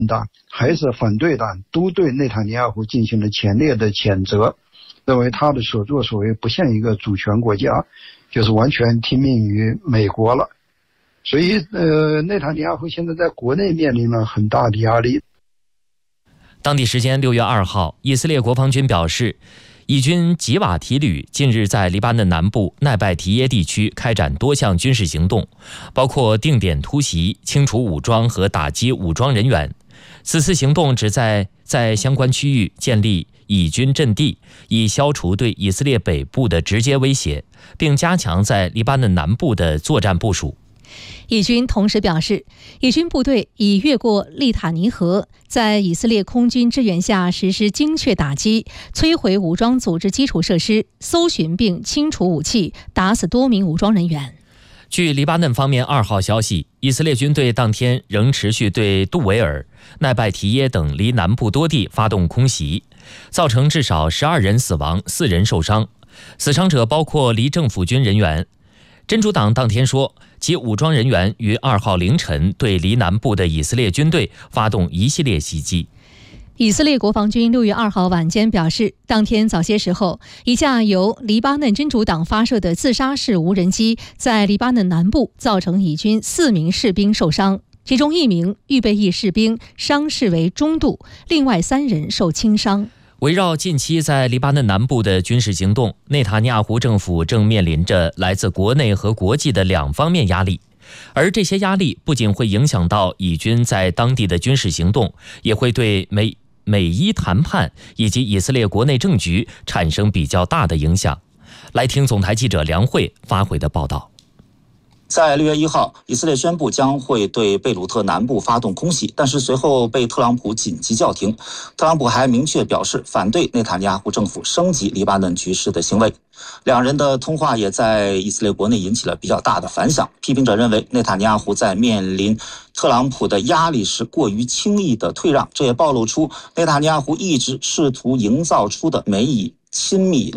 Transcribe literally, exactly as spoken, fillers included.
党还是反对党都对内塔尼亚胡进行了强烈的谴责，认为他的所作所为不像一个主权国家，就是完全听命于美国了。所以呃，内塔尼亚胡现在在国内面临了很大的压力。 当地时间六月二号，以色列国防军表示，以军吉瓦提旅近日在黎巴嫩南部奈拜提耶地区开展多项军事行动，包括定点突袭、清除武装和打击武装人员。此次行动旨在在相关区域建立以军阵地，以消除对以色列北部的直接威胁，并加强在黎巴嫩南部的作战部署。 以军同时表示，以军部队已越过利塔尼河，在以色列空军支援下实施精确打击，摧毁武装组织基础设施，搜寻并清除武器，打死多名武装人员。 据黎巴嫩方面二号消息，以色列军队当天仍持续对杜维尔、奈拜提耶等离南部多地发动空袭，造成至少十二人死亡、四人受伤，死伤者包括离政府军人员。真主党当天说，其武装人员于二号凌晨对离南部的以色列军队发动一系列袭击。 以色列国防军六月二号晚间表示，当天早些时候，一架由黎巴嫩真主党发射的自杀式无人机在黎巴嫩南部造成以军四名士兵受伤，其中一名预备役士兵伤势为中度，另外三人受轻伤。 围绕近期在黎巴嫩南部的军事行动，内塔尼亚胡政府正面临着来自国内和国际的两方面压力，而这些压力不仅会影响到以军在当地的军事行动，也会对美美伊谈判以及以色列国内政局产生比较大的影响。来听总台记者梁慧发回的报道。 在六月一号，以色列宣布将会对贝鲁特南部发动空袭，但是随后被特朗普紧急叫停。特朗普还明确表示反对内塔尼亚胡政府升级黎巴嫩局势的行为。两人的通话也在以色列国内引起了比较大的反响。批评者认为，内塔尼亚胡在面临特朗普的压力时过于轻易的退让，这也暴露出内塔尼亚胡一直试图营造出的美以亲密